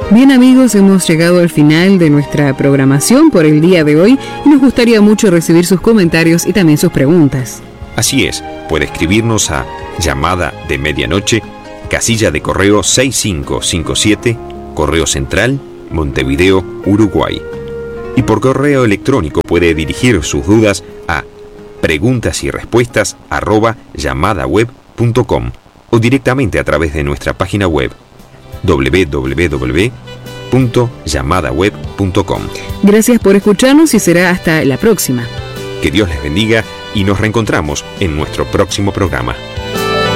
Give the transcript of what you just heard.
Bien amigos, hemos llegado al final de nuestra programación por el día de hoy y nos gustaría mucho recibir sus comentarios y también sus preguntas. Así es, puede escribirnos a llamada de medianoche, casilla de correo 6557, Correo Central, Montevideo, Uruguay. Y por correo electrónico puede dirigir sus dudas a preguntasyrespuestas@llamadaweb.com o directamente a través de nuestra página web www.llamadaweb.com. Gracias por escucharnos y será hasta la próxima. Que Dios les bendiga y nos reencontramos en nuestro próximo programa.